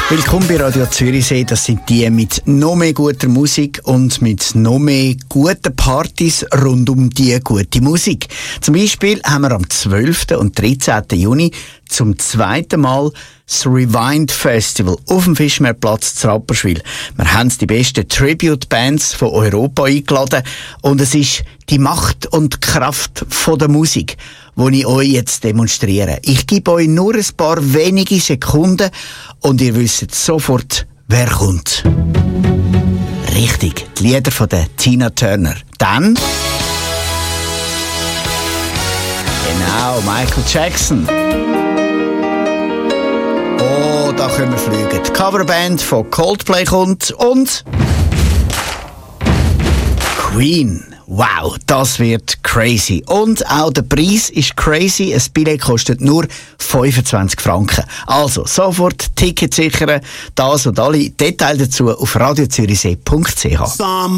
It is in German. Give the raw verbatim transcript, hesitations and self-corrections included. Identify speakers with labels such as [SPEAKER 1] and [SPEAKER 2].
[SPEAKER 1] Willkommen bei Radio Zürichsee. Das sind die mit noch mehr guter Musik und mit noch mehr guten Partys rund um die gute Musik. Zum Beispiel haben wir am zwölften und dreizehnten Juni zum zweiten Mal das Rewind Festival auf dem Fischmeerplatz zu Rapperswil. Wir haben die besten Tribute-Bands von Europa eingeladen und es ist die Macht und Kraft von der Musik, die ich euch jetzt demonstriere. Ich gebe euch nur ein paar wenige Sekunden und ihr wisst sofort, wer kommt. Richtig, die Lieder von der Tina Turner. Dann genau, Michael Jackson. Oh, da können wir fliegen. Die Coverband von Coldplay kommt und Queen. Wow, das wird crazy. Und auch der Preis ist crazy. Ein Billett kostet nur fünfundzwanzig Franken. Also, sofort Ticket sichern. Das und alle Details dazu auf radio zürichsee punkt c h.